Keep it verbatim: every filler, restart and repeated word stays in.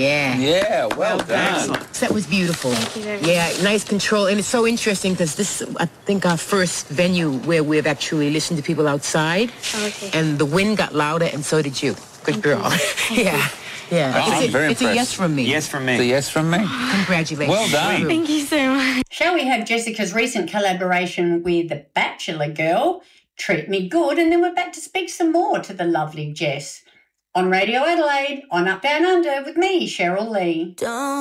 Yeah. Yeah, well, Well done. done. That was beautiful. Thank you very much. Yeah, nice control. And it's so interesting because this is, I think, our first venue where we've actually listened to people outside. Oh, okay. And the wind got louder, and so did you. Good Thank girl. you. yeah. Yeah. Oh, I'm it's a, very it's a impressed. yes from me. Yes from me. It's a yes from me. Congratulations. Well done. Thank you so much. Shall we have Jessica's recent collaboration with the Bachelor Girl, Treat Me Good, and then we're back to speak some more to the lovely Jess on Radio Adelaide, on Up Down Under with me, Cheryl Lee. Don't